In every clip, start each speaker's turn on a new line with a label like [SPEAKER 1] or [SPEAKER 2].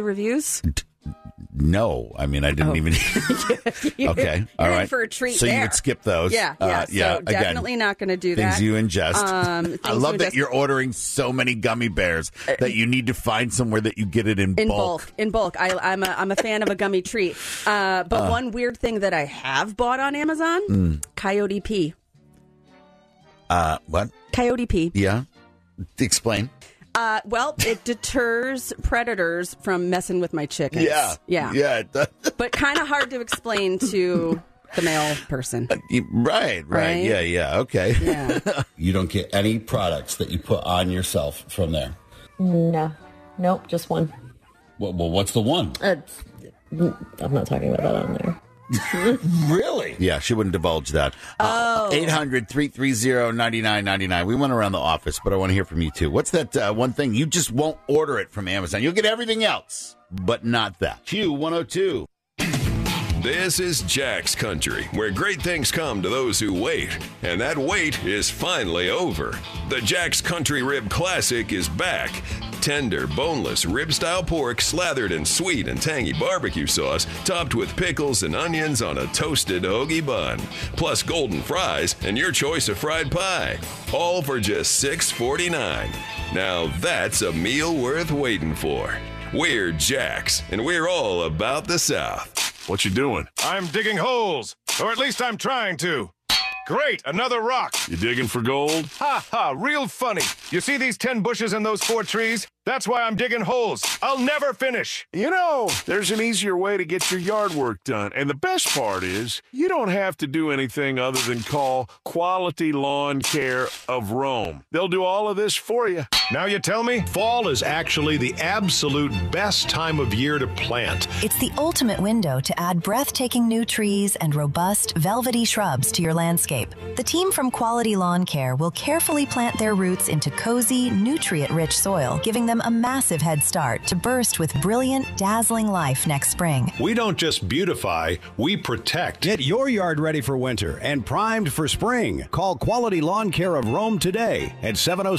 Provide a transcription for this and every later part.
[SPEAKER 1] reviews?
[SPEAKER 2] No, I mean, I didn't even. Okay, all
[SPEAKER 1] You're
[SPEAKER 2] right.
[SPEAKER 1] in for a treat
[SPEAKER 2] so
[SPEAKER 1] there.
[SPEAKER 2] you could skip those.
[SPEAKER 1] Yeah. So definitely not going to do
[SPEAKER 2] things
[SPEAKER 1] that.
[SPEAKER 2] you ingest. I love that you're ordering so many gummy bears that you need to find somewhere that you get it in bulk.
[SPEAKER 1] In bulk. I'm a fan of a gummy treat. But one weird thing that I have bought on Amazon, coyote pee.
[SPEAKER 2] What?
[SPEAKER 1] Coyote pee.
[SPEAKER 2] Yeah. Explain.
[SPEAKER 1] Well, it deters predators from messing with my chickens.
[SPEAKER 2] Yeah. It does.
[SPEAKER 1] But kind of hard to explain to the male person.
[SPEAKER 2] Right. Yeah. Okay.
[SPEAKER 1] Yeah.
[SPEAKER 3] You don't get any products that you put on yourself from there?
[SPEAKER 4] No. Nope, just one.
[SPEAKER 3] Well, what's the one?
[SPEAKER 4] I'm not talking about that on there.
[SPEAKER 3] Really?
[SPEAKER 2] Yeah, she wouldn't divulge that. 800-330-9999. We went around the office, but I want to hear from you, too. What's that one thing? You just won't order it from Amazon. You'll get everything else, but not that. Q102.
[SPEAKER 5] This is Jack's Country, where great things come to those who wait. And that wait is finally over. The Jack's Country Rib Classic is back. Tender, boneless, rib-style pork slathered in sweet and tangy barbecue sauce, topped with pickles and onions on a toasted hoagie bun. Plus golden fries and your choice of fried pie. All for just $6.49. Now that's a meal worth waiting for. We're Jack's, and we're all about the South.
[SPEAKER 6] What you doing?
[SPEAKER 7] I'm digging holes, or at least I'm trying to. Great, another rock.
[SPEAKER 6] You digging for gold?
[SPEAKER 7] Ha ha, real funny. You see these 10 bushes and those 4 trees? That's why I'm digging holes. I'll never finish.
[SPEAKER 6] You know, there's an easier way to get your yard work done. And the best part is, you don't have to do anything other than call Quality Lawn Care of Rome. They'll do all of this for you.
[SPEAKER 7] Now you tell me?
[SPEAKER 8] Fall is actually the absolute best time of year to plant.
[SPEAKER 9] It's the ultimate window to add breathtaking new trees and robust, velvety shrubs to your landscape. The team from Quality Lawn Care will carefully plant their roots into cozy, nutrient-rich soil, giving them a massive head start to burst with brilliant, dazzling life next spring.
[SPEAKER 8] We don't just beautify, we protect.
[SPEAKER 10] Get your yard ready for winter and primed for spring. Call Quality Lawn Care of Rome today at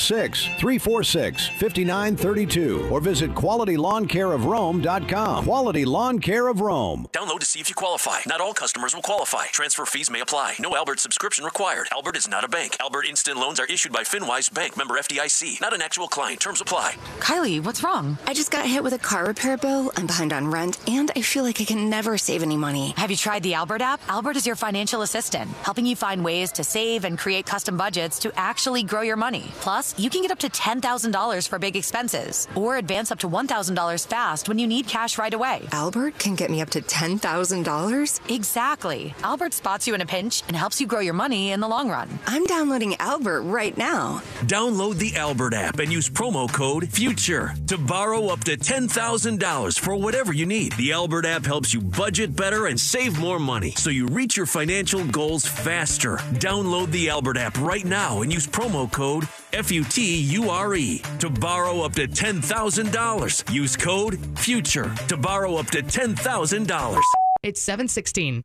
[SPEAKER 10] 706-346-5932 or visit QualityLawnCareOfRome.com. Quality Lawn Care of Rome.
[SPEAKER 11] Download to see if you qualify. Not all customers will qualify. Transfer fees may apply. No Albert subscription required. Albert is not a bank. Albert Instant Loans are issued by FinWise Bank, member FDIC. Not an actual client. Terms apply.
[SPEAKER 12] Kylie, what's wrong? I just got hit with a car repair bill. I'm behind on rent, and I feel like I can never save any money.
[SPEAKER 13] Have you tried the Albert app? Albert is your financial assistant, helping you find ways to save and create custom budgets to actually grow your money. Plus, you can get up to $10,000 for big expenses, or advance up to $1,000 fast when you need cash right away.
[SPEAKER 12] Albert can get me up to $10,000?
[SPEAKER 13] Exactly. Albert spots you in a pinch and helps you grow your money in the long run.
[SPEAKER 12] I'm downloading Albert right now.
[SPEAKER 11] Download the Albert app and use promo code FUTURE to borrow up to $10,000 for whatever you need. The Albert app helps you budget better and save more money so you reach your financial goals faster. Download the Albert app right now and use promo code FUTURE to borrow up to $10,000. Use code FUTURE to borrow up to $10,000.
[SPEAKER 14] It's 7:16.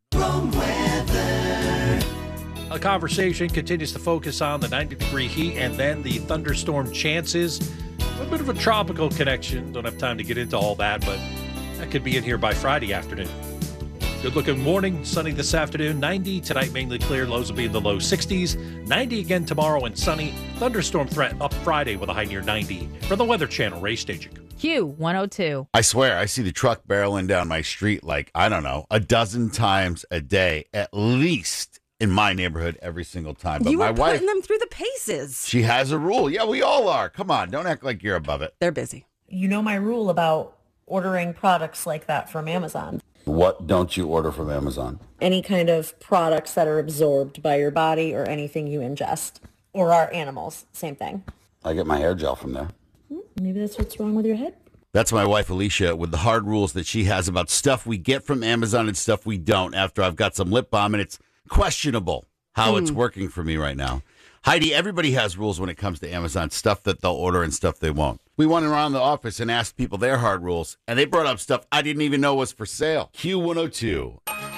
[SPEAKER 15] A conversation continues to focus on the 90-degree heat and then the thunderstorm chances. A bit of a tropical connection. Don't have time to get into all that, but that could be in here by Friday afternoon. Good-looking morning. Sunny this afternoon. 90. Tonight, mainly clear. Lows will be in the low 60s. 90 again tomorrow and sunny. Thunderstorm threat up Friday with a high near 90. For the Weather Channel, Ray Stagik.
[SPEAKER 14] Q102.
[SPEAKER 2] I swear, I see the truck barreling down my street like, I don't know, a dozen times a day, at least in my neighborhood every single time. But
[SPEAKER 1] you
[SPEAKER 2] my
[SPEAKER 1] were
[SPEAKER 2] wife,
[SPEAKER 1] putting them through the paces.
[SPEAKER 2] she has a rule. Yeah, we all are. Come on, don't act like you're above it.
[SPEAKER 1] They're busy.
[SPEAKER 4] You know my rule about ordering products like that from Amazon.
[SPEAKER 3] What don't you order from Amazon?
[SPEAKER 4] Any kind of products that are absorbed by your body or anything you ingest. Or our animals, same thing.
[SPEAKER 3] I get my hair gel from there.
[SPEAKER 4] Maybe that's what's wrong with your head.
[SPEAKER 2] That's my wife, Alicia, with the hard rules that she has about stuff we get from Amazon and stuff we don't after I've got some lip balm, and it's questionable how it's working for me right now. Heidi, everybody has rules when it comes to Amazon, stuff that they'll order and stuff they won't. We went around the office and asked people their hard rules, and they brought up stuff I didn't even know was for sale. Q102.